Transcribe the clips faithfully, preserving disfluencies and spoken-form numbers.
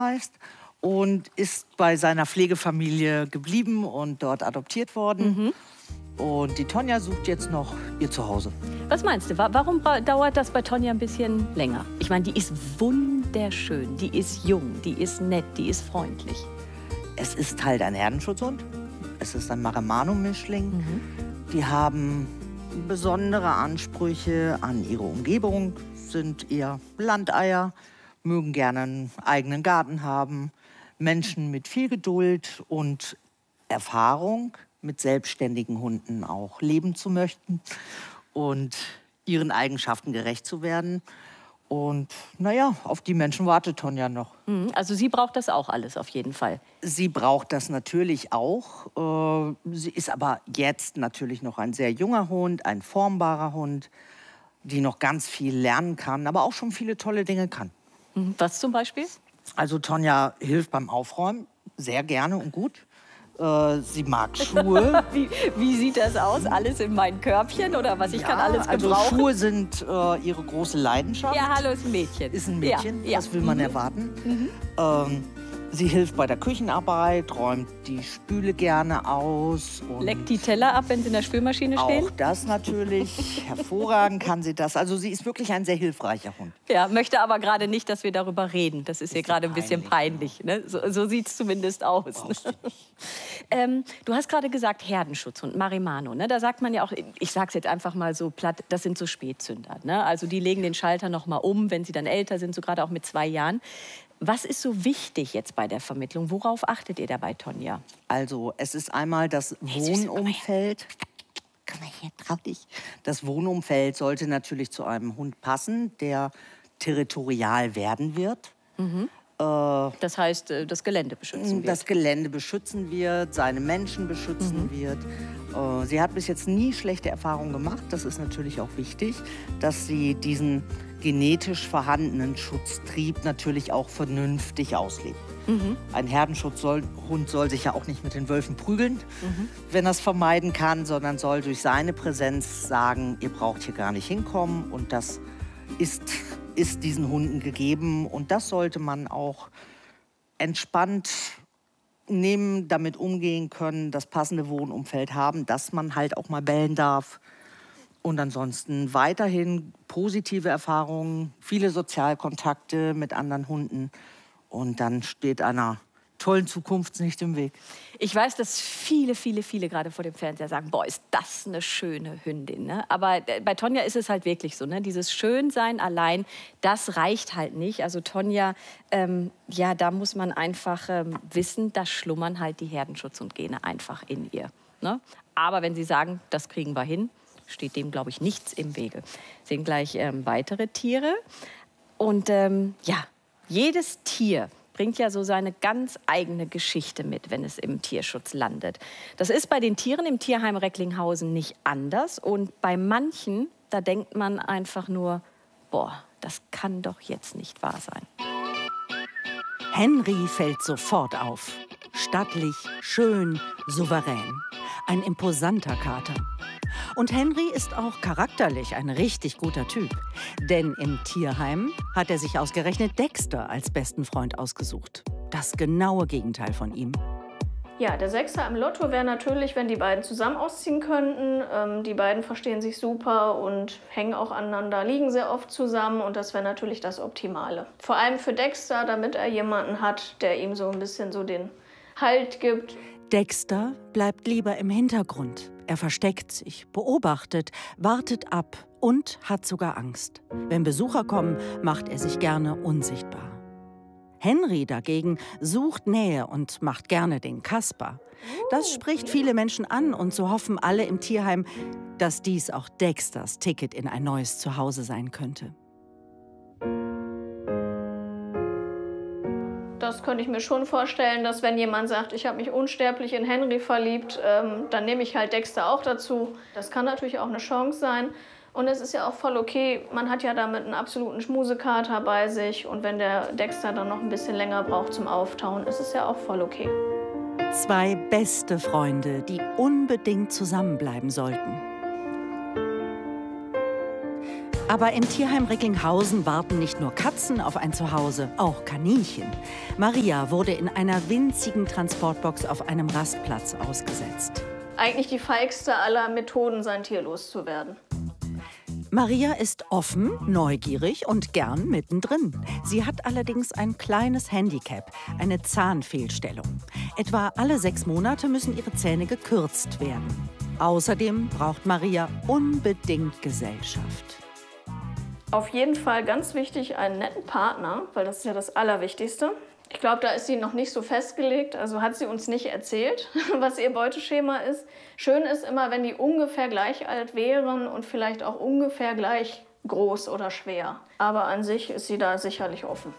heißt, und ist bei seiner Pflegefamilie geblieben und dort adoptiert worden. Mhm. Und die Tonja sucht jetzt noch ihr Zuhause. Was meinst du, warum dauert das bei Tonja ein bisschen länger? Ich meine, die ist wunderschön, die ist jung, die ist nett, die ist freundlich. Es ist halt ein Herdenschutzhund. Es ist ein Maremano-Mischling. Mhm. Die haben besondere Ansprüche an ihre Umgebung, sind eher Landeier, mögen gerne einen eigenen Garten haben, Menschen mit viel Geduld und Erfahrung, mit selbstständigen Hunden auch leben zu möchten und ihren Eigenschaften gerecht zu werden. Und naja, auf die Menschen wartet Tonja noch. Also sie braucht das auch alles auf jeden Fall. Sie braucht das natürlich auch. Sie ist aber jetzt natürlich noch ein sehr junger Hund, ein formbarer Hund, die noch ganz viel lernen kann, aber auch schon viele tolle Dinge kann. Was zum Beispiel? Also Tonja hilft beim Aufräumen sehr gerne und gut. Äh, sie mag Schuhe. wie, wie sieht das aus? Alles in mein Körbchen oder was? Ich ja, kann alles gebrauchen. Also Schuhe sind äh, ihre große Leidenschaft. Ja, hallo, ist ein Mädchen. Ist ein Mädchen, ja, das ja. will man mhm. erwarten. Mhm. Ähm, sie hilft bei der Küchenarbeit, räumt die Spüle gerne aus. Und leckt die Teller ab, wenn sie in der Spülmaschine stehen? Auch das natürlich. Hervorragend kann sie das. Also sie ist wirklich ein sehr hilfreicher Hund. Ja, möchte aber gerade nicht, dass wir darüber reden. Das ist, ist ihr gerade ein bisschen peinlich. Genau. Ne? So, so sieht es zumindest aus. Ne? ähm, du hast gerade gesagt, Herdenschutzhund, Maremano. Ne? Da sagt man ja auch, ich sage es jetzt einfach mal so platt, das sind so Spätzünder. Ne? Also die legen den Schalter noch mal um, wenn sie dann älter sind, so gerade auch mit zwei Jahren. Was ist so wichtig jetzt bei der Vermittlung? Worauf achtet ihr dabei, Tonja? Also es ist einmal das Wohnumfeld. Komm mal her, trau dich. Das Wohnumfeld sollte natürlich zu einem Hund passen, der territorial werden wird. Mhm. Äh, das heißt, das Gelände beschützen wird. Das Gelände beschützen wird, seine Menschen beschützen mhm. wird. Äh, sie hat bis jetzt nie schlechte Erfahrungen gemacht. Das ist natürlich auch wichtig, dass sie diesen genetisch vorhandenen Schutztrieb natürlich auch vernünftig auslebt. Mhm. Ein Herdenschutzhund soll sich ja auch nicht mit den Wölfen prügeln, mhm. wenn er es vermeiden kann, sondern soll durch seine Präsenz sagen, ihr braucht hier gar nicht hinkommen. Und das ist, ist diesen Hunden gegeben. Und das sollte man auch entspannt nehmen, damit umgehen können, das passende Wohnumfeld haben, dass man halt auch mal bellen darf. Und ansonsten weiterhin positive Erfahrungen, viele Sozialkontakte mit anderen Hunden. Und dann steht einer tollen Zukunft nicht im Weg. Ich weiß, dass viele, viele, viele gerade vor dem Fernseher sagen, boah, ist das eine schöne Hündin. Ne? Aber bei Tonja ist es halt wirklich so, ne? Dieses Schönsein allein, das reicht halt nicht. Also Tonja, ähm, ja, da muss man einfach ähm, wissen, da schlummern halt die Herdenschutzhundgene einfach in ihr. Ne? Aber wenn Sie sagen, das kriegen wir hin, steht dem, glaube ich, nichts im Wege. Sehen gleich ähm, weitere Tiere. Und ähm, ja, jedes Tier bringt ja so seine ganz eigene Geschichte mit, wenn es im Tierschutz landet. Das ist bei den Tieren im Tierheim Recklinghausen nicht anders. Und bei manchen, da denkt man einfach nur, boah, das kann doch jetzt nicht wahr sein. Henry fällt sofort auf. Stattlich, schön, souverän. Ein imposanter Kater. Und Henry ist auch charakterlich ein richtig guter Typ. Denn im Tierheim hat er sich ausgerechnet Dexter als besten Freund ausgesucht. Das genaue Gegenteil von ihm. Ja, der Sechser im Lotto wäre natürlich, wenn die beiden zusammen ausziehen könnten. Ähm, die beiden verstehen sich super und hängen auch aneinander, liegen sehr oft zusammen. Und das wäre natürlich das Optimale. Vor allem für Dexter, damit er jemanden hat, der ihm so ein bisschen so den Halt gibt. Dexter bleibt lieber im Hintergrund. Er versteckt sich, beobachtet, wartet ab und hat sogar Angst. Wenn Besucher kommen, macht er sich gerne unsichtbar. Henry dagegen sucht Nähe und macht gerne den Kasper. Das spricht viele Menschen an und so hoffen alle im Tierheim, dass dies auch Dexters Ticket in ein neues Zuhause sein könnte. Das könnte ich mir schon vorstellen, dass wenn jemand sagt, ich habe mich unsterblich in Henry verliebt, ähm, dann nehme ich halt Dexter auch dazu. Das kann natürlich auch eine Chance sein. Und es ist ja auch voll okay, man hat ja damit einen absoluten Schmusekater bei sich. Und wenn der Dexter dann noch ein bisschen länger braucht zum Auftauen, ist es ja auch voll okay. Zwei beste Freunde, die unbedingt zusammenbleiben sollten. Aber im Tierheim Recklinghausen warten nicht nur Katzen auf ein Zuhause, auch Kaninchen. Maria wurde in einer winzigen Transportbox auf einem Rastplatz ausgesetzt. Eigentlich die feigste aller Methoden, sein Tier loszuwerden. Maria ist offen, neugierig und gern mittendrin. Sie hat allerdings ein kleines Handicap, eine Zahnfehlstellung. Etwa alle sechs Monate müssen ihre Zähne gekürzt werden. Außerdem braucht Maria unbedingt Gesellschaft. Auf jeden Fall ganz wichtig, einen netten Partner, weil das ist ja das Allerwichtigste. Ich glaube, da ist sie noch nicht so festgelegt, also hat sie uns nicht erzählt, was ihr Beuteschema ist. Schön ist immer, wenn die ungefähr gleich alt wären und vielleicht auch ungefähr gleich groß oder schwer. Aber an sich ist sie da sicherlich offen.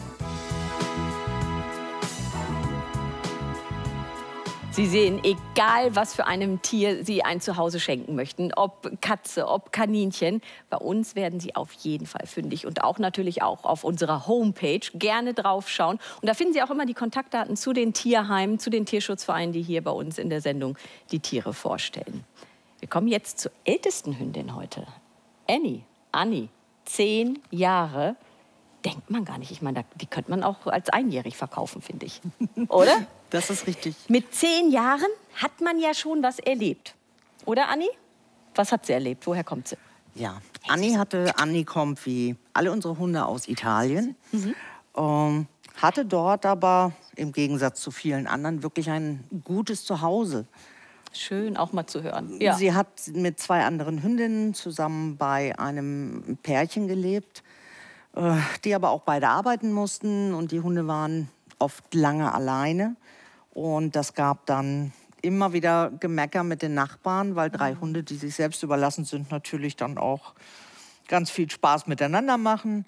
Sie sehen, egal was für einem Tier Sie ein Zuhause schenken möchten, ob Katze, ob Kaninchen, bei uns werden Sie auf jeden Fall fündig und auch natürlich auch auf unserer Homepage gerne draufschauen. Und da finden Sie auch immer die Kontaktdaten zu den Tierheimen, zu den Tierschutzvereinen, die hier bei uns in der Sendung die Tiere vorstellen. Wir kommen jetzt zur ältesten Hündin heute. Annie, Annie, zehn Jahre. Denkt man gar nicht. Ich meine, die könnte man auch als einjährig verkaufen, finde ich. Oder? Das ist richtig. Mit zehn Jahren hat man ja schon was erlebt. Oder, Anni? Was hat sie erlebt? Woher kommt sie? Ja, Anni hatte, Anni kommt wie alle unsere Hunde aus Italien. Mhm. Ähm, hatte dort aber im Gegensatz zu vielen anderen wirklich ein gutes Zuhause. Schön, auch mal zu hören. Ja. Sie hat mit zwei anderen Hündinnen zusammen bei einem Pärchen gelebt, äh, die aber auch beide arbeiten mussten. Und die Hunde waren oft lange alleine. Und das gab dann immer wieder Gemecker mit den Nachbarn, weil drei Hunde, die sich selbst überlassen sind, natürlich dann auch ganz viel Spaß miteinander machen.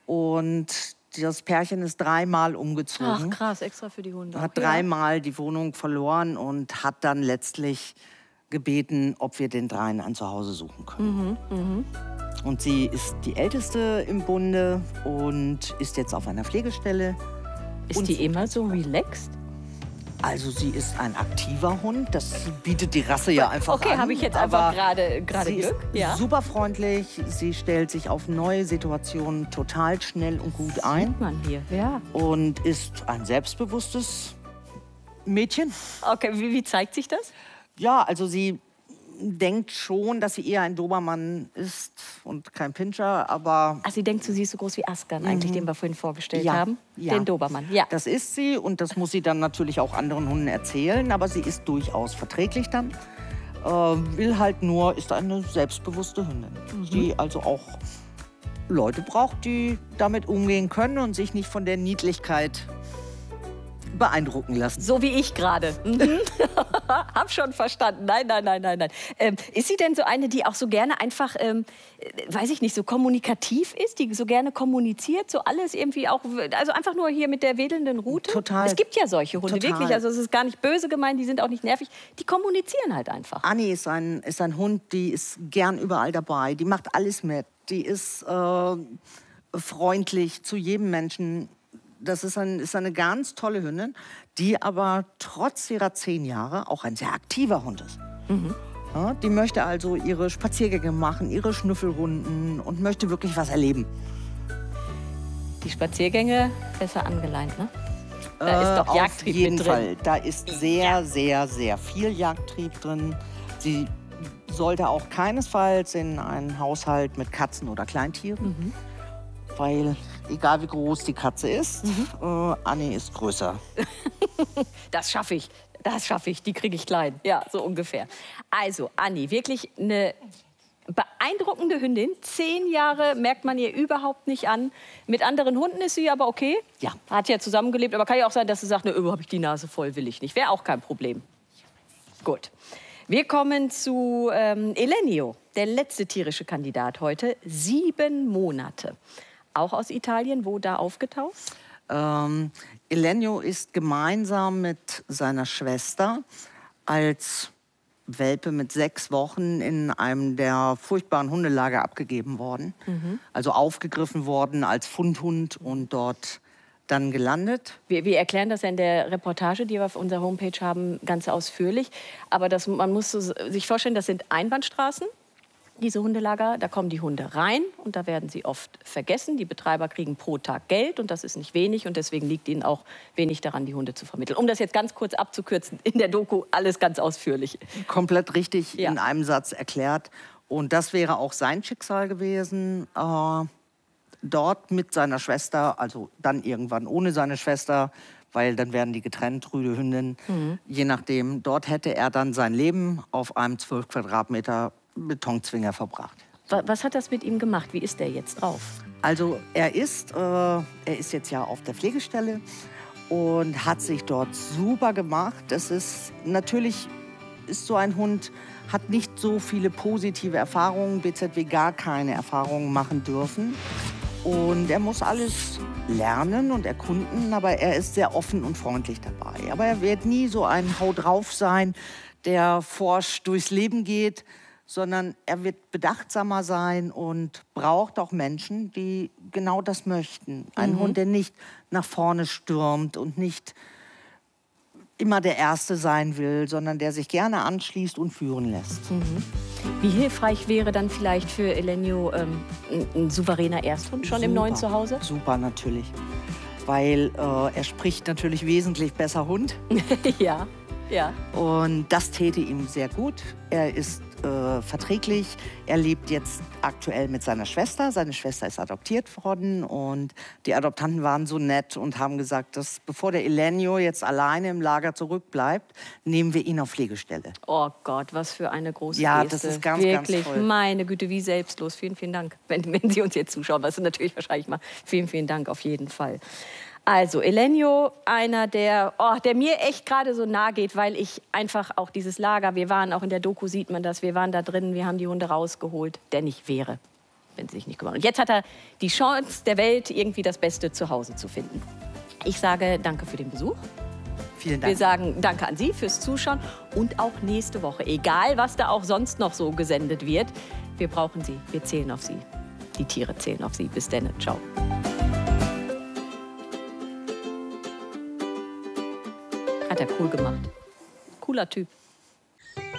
Und das Pärchen ist dreimal umgezogen. Ach krass, extra für die Hunde. Hat dreimal die Wohnung verloren und hat dann letztlich gebeten, ob wir den dreien ein Zuhause suchen können. Mhm, mh. Und sie ist die Älteste im Bunde und ist jetzt auf einer Pflegestelle. Ist die immer so relaxed? Also sie ist ein aktiver Hund, das bietet die Rasse ja einfach okay, an. Okay, habe ich jetzt einfach gerade gerade Glück. Sie ist ja. super freundlich, sie stellt sich auf neue Situationen total schnell und gut ein. Sieht man hier, ja. Und ist ein selbstbewusstes Mädchen. Okay, wie, wie zeigt sich das? Ja, also sie denkt schon, dass sie eher ein Dobermann ist und kein Pinscher, aber... Ach, sie denkt, sie ist so groß wie Askan, mhm. eigentlich, den wir vorhin vorgestellt ja, haben. Ja. Den Dobermann, ja. Das ist sie und das muss sie dann natürlich auch anderen Hunden erzählen, aber sie ist durchaus verträglich dann. Äh, will halt nur, ist eine selbstbewusste Hündin, mhm. die also auch Leute braucht, die damit umgehen können und sich nicht von der Niedlichkeit beeindrucken lassen. So wie ich gerade. Mhm. Hab schon verstanden. Nein, nein, nein, nein, nein. Ähm, ist sie denn so eine, die auch so gerne einfach, ähm, weiß ich nicht, so kommunikativ ist, die so gerne kommuniziert, so alles irgendwie auch, also einfach nur hier mit der wedelnden Rute? Total. Es gibt ja solche Hunde, Total. wirklich. Also es ist gar nicht böse gemeint, die sind auch nicht nervig. Die kommunizieren halt einfach. Anni ist ein, ist ein Hund, die ist gern überall dabei. Die macht alles mit. Die ist äh, freundlich zu jedem Menschen. Das ist, ein, ist eine ganz tolle Hündin, die aber trotz ihrer zehn Jahre auch ein sehr aktiver Hund ist. Mhm. Ja, die möchte also ihre Spaziergänge machen, ihre Schnüffelrunden und möchte wirklich was erleben. Die Spaziergänge besser angeleint, ne? Da ist doch Jagdtrieb Auf jeden mit drin. Fall. Da ist sehr, sehr, sehr viel Jagdtrieb drin. Sie sollte auch keinesfalls in einen Haushalt mit Katzen oder Kleintieren. Mhm. Weil, egal wie groß die Katze ist, mhm. äh, Anni ist größer. Das schaffe ich, das schaffe ich, die kriege ich klein. Ja, so ungefähr. Also, Anni, wirklich eine beeindruckende Hündin. Zehn Jahre merkt man ihr überhaupt nicht an. Mit anderen Hunden ist sie aber okay. Ja. Hat ja zusammengelebt, aber kann ja auch sein, dass sie sagt, ne, überhaupt habe ich die Nase voll, will ich nicht. Wäre auch kein Problem. Gut. Wir kommen zu ähm, Elenio, der letzte tierische Kandidat heute. Sieben Monate. Auch aus Italien, wo da aufgetaucht? Ähm, Elenio ist gemeinsam mit seiner Schwester als Welpe mit sechs Wochen in einem der furchtbaren Hundelager abgegeben worden. Mhm. Also aufgegriffen worden als Fundhund und dort dann gelandet. Wir, wir erklären das ja in der Reportage, die wir auf unserer Homepage haben, ganz ausführlich. Aber das, man muss so sich vorstellen, das sind Einbahnstraßen. diese Hundelager. Da kommen die Hunde rein und da werden sie oft vergessen. Die Betreiber kriegen pro Tag Geld und das ist nicht wenig und deswegen liegt ihnen auch wenig daran, die Hunde zu vermitteln. Um das jetzt ganz kurz abzukürzen, in der Doku alles ganz ausführlich. Komplett richtig Ja. in einem Satz erklärt. Und das wäre auch sein Schicksal gewesen, äh, dort mit seiner Schwester, also dann irgendwann ohne seine Schwester, weil dann werden die getrennt, Rüde Hündin, mhm. je nachdem. Dort hätte er dann sein Leben auf einem zwölf Quadratmeter Betonzwinger verbracht. Was hat das mit ihm gemacht? Wie ist er jetzt drauf? Also er ist, äh, er ist jetzt ja auf der Pflegestelle und hat sich dort super gemacht. Das ist natürlich, ist so ein Hund, hat nicht so viele positive Erfahrungen, B Z W gar keine Erfahrungen machen dürfen. Und er muss alles lernen und erkunden, aber er ist sehr offen und freundlich dabei. Aber er wird nie so ein Hau drauf sein, der forsch durchs Leben geht, sondern er wird bedachtsamer sein und braucht auch Menschen, die genau das möchten. Ein Mhm. Hund, der nicht nach vorne stürmt und nicht immer der Erste sein will, sondern der sich gerne anschließt und führen lässt. Mhm. Wie hilfreich wäre dann vielleicht für Elenio ähm, ein, ein souveräner Ersthund schon Super, im neuen Zuhause? Super, natürlich. Weil äh, er spricht natürlich wesentlich besser Hund. Ja, ja. Und das täte ihm sehr gut. Er ist äh, verträglich. Er lebt jetzt aktuell mit seiner Schwester. Seine Schwester ist adoptiert worden. Und die Adoptanten waren so nett und haben gesagt, dass bevor der Elenio jetzt alleine im Lager zurückbleibt, nehmen wir ihn auf Pflegestelle. Oh Gott, was für eine große Ja, Geste. das ist ganz, Wirklich, ganz toll. meine Güte, wie selbstlos. Vielen, vielen Dank, wenn, wenn Sie uns jetzt zuschauen. Was Sie natürlich wahrscheinlich mal. Vielen, vielen Dank auf jeden Fall. Also Elenio, einer, der, oh, der mir echt gerade so nahe geht, weil ich einfach auch dieses Lager, wir waren auch in der Doku, sieht man das, wir waren da drin, wir haben die Hunde rausgeholt, der nicht wäre, wenn sie sich nicht kümmern. Und jetzt hat er die Chance der Welt, irgendwie das beste Zuhause zu finden. Ich sage danke für den Besuch. Vielen Dank. Wir sagen danke an Sie fürs Zuschauen und auch nächste Woche, egal was da auch sonst noch so gesendet wird, wir brauchen Sie, wir zählen auf Sie. Die Tiere zählen auf Sie. Bis dann, ciao. Hat er cool gemacht. Cooler Typ.